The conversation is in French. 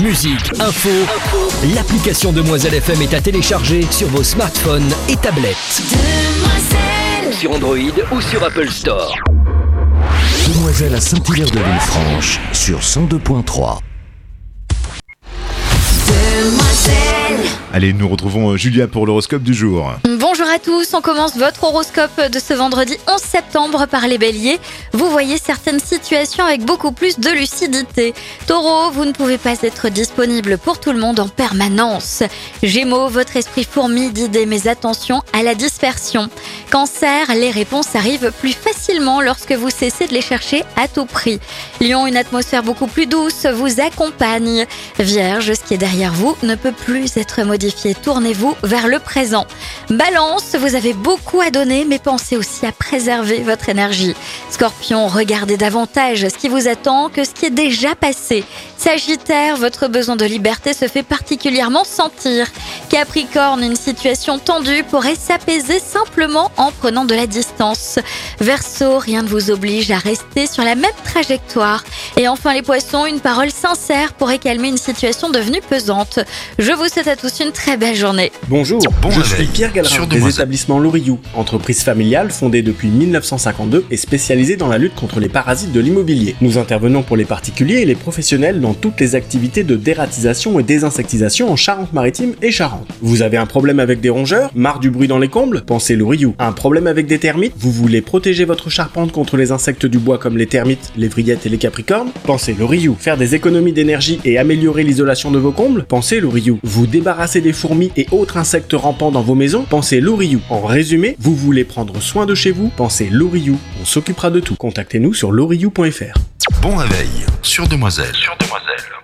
Musique, info, l'application Demoiselle FM est à télécharger sur vos smartphones et tablettes. Demoiselle. Sur Android ou sur Apple Store. Demoiselle à Saint-Hilaire-de-Villefranche sur 102.3. Allez, nous retrouvons Julia pour l'horoscope du jour. Bonjour à tous, on commence votre horoscope de ce vendredi 11 septembre par les béliers. Vous voyez certaines situations avec beaucoup plus de lucidité. Taureau, vous ne pouvez pas être disponible pour tout le monde en permanence. Gémeaux, votre esprit fourmille d'idées, mais attention à la dispersion. Cancer, les réponses arrivent plus facilement lorsque vous cessez de les chercher à tout prix. Lion, une atmosphère beaucoup plus douce vous accompagne. Vierge, ce qui est derrière vous ne peut plus être modifié. Tournez-vous vers le présent. Balance, vous avez beaucoup à donner, mais pensez aussi à préserver votre énergie. Scorpion, regardez davantage ce qui vous attend que ce qui est déjà passé. Sagittaire, votre besoin de liberté se fait particulièrement sentir. Capricorne, une situation tendue pourrait s'apaiser simplement en prenant de la distance. Verseau, rien ne vous oblige à rester sur la même trajectoire. Et enfin les poissons, une parole sincère pourrait calmer une situation devenue pesante. Je vous souhaite à tous une très belle journée. Bonjour, je suis Pierre Gallerin des établissements Loriou, entreprise familiale fondée depuis 1952 et spécialisée dans la lutte contre les parasites de l'immobilier. Nous intervenons pour les particuliers et les professionnels dans toutes les activités de dératisation et désinsectisation en Charente-Maritime et Charente. Vous avez un problème avec des rongeurs? Marre du bruit dans les combles? Pensez Loriou. Un problème avec des termites? Vous voulez protéger votre charpente contre les insectes du bois comme les termites, les vrillettes et les capricornes? Pensez Loriou. Faire des économies d'énergie et améliorer l'isolation de vos combles? Pensez Loriou. Vous débarrasser des fourmis et autres insectes rampants dans vos maisons? Pensez Loriou. En résumé, vous voulez prendre soin de chez vous? Pensez Loriou. On s'occupera de tout. Contactez-nous sur loriou.fr. Bon réveil sur Demoiselle.